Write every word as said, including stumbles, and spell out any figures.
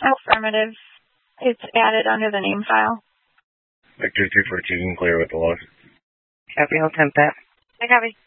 Affirmative. It's added under the name file. Victor two fourteen, clear with the loss. Copy, I'll attempt that. I copy.